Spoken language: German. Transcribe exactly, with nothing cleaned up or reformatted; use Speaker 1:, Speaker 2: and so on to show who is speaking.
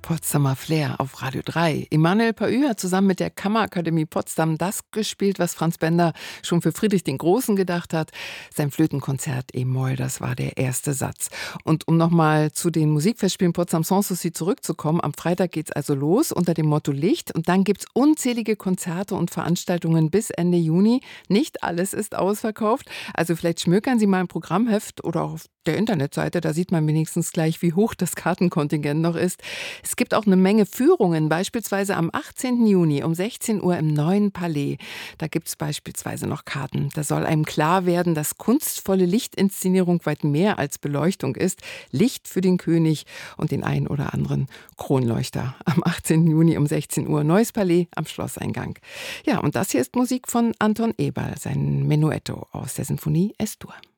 Speaker 1: Potsdamer Flair auf Radio drei. Emanuel Paü hat zusammen mit der Kammerakademie Potsdam das gespielt, was Franz Bender schon für Friedrich den Großen gedacht hat. Sein Flötenkonzert E-Moll, das war der erste Satz. Und um nochmal zu den Musikfestspielen Potsdam Sanssouci zurückzukommen, am Freitag geht's also los unter dem Motto Licht. Und dann gibt's unzählige Konzerte und Veranstaltungen bis Ende Juni. Nicht alles ist ausverkauft. Also vielleicht schmökern Sie mal ein Programmheft oder auch auf der Internetseite, da sieht man wenigstens gleich, wie hoch das Kartenkontingent noch ist. Es gibt auch eine Menge Führungen, beispielsweise am achtzehnten Juni um sechzehn Uhr im Neuen Palais. Da gibt es beispielsweise noch Karten. Da soll einem klar werden, dass kunstvolle Lichtinszenierung weit mehr als Beleuchtung ist. Licht für den König und den ein oder anderen Kronleuchter. Am achtzehnten Juni um sechzehn Uhr, Neues Palais am Schlosseingang. Ja, und das hier ist Musik von Anton Eberl, sein Menuetto aus der Sinfonie Es-Dur.